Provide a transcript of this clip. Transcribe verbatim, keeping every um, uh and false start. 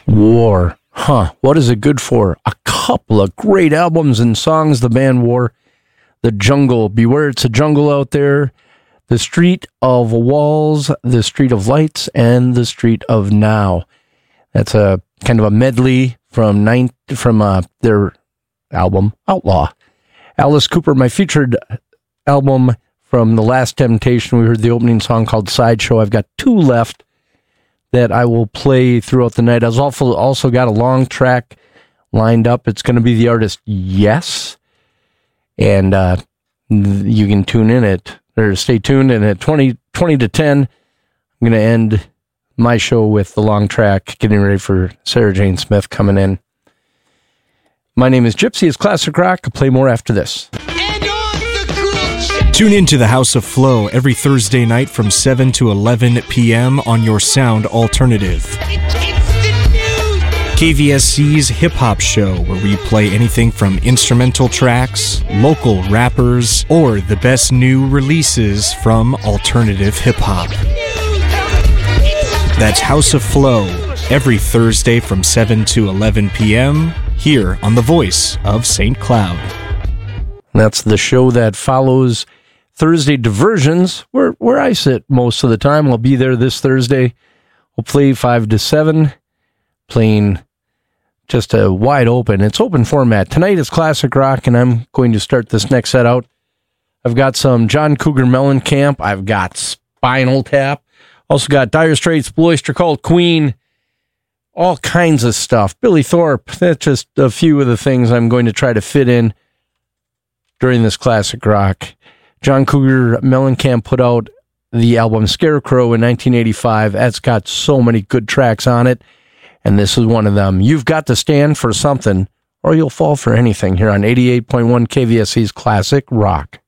War. Huh. What is it good for? A couple of great albums and songs the band War. The Jungle. Beware, it's a jungle out there. The Street of Walls, The Street of Lights, and The Street of Now. That's a kind of a medley from nine, from uh, their album, Outlaw. Alice Cooper, my featured album from The Last Temptation. We heard the opening song called Sideshow. I've got two left that I will play throughout the night. I've also, also got a long track lined up. It's going to be the artist Yes. And uh, you can tune in at, or stay tuned. And at twenty, twenty to ten, I'm going to end my show with the long track, getting ready for Sarah Jane Smith coming in. My name is Gypsy. It's Classic Rock. I'll play more after this. Tune in to the House of Flow every Thursday night from seven to eleven p.m. on your sound alternative. K V S C's Hip Hop Show, where we play anything from instrumental tracks, local rappers, or the best new releases from alternative hip hop. That's House of Flow every Thursday from seven to eleven p.m. here on the Voice of Saint Cloud. That's the show that follows Thursday Diversions, where, where I sit most of the time. I'll be there this Thursday. We'll play five to seven, playing just a wide open. It's open format. Tonight is Classic Rock, and I'm going to start this next set out. I've got some John Cougar Mellencamp. I've got Spinal Tap. Also got Dire Straits, Blue Oyster Cult, Queen, all kinds of stuff. Billy Thorpe. That's just a few of the things I'm going to try to fit in during this Classic Rock. John Cougar Mellencamp put out the album Scarecrow in nineteen eighty-five. That's got so many good tracks on it, and this is one of them. You've got to stand for something, or you'll fall for anything, here on eighty-eight point one K V S C's Classic Rock.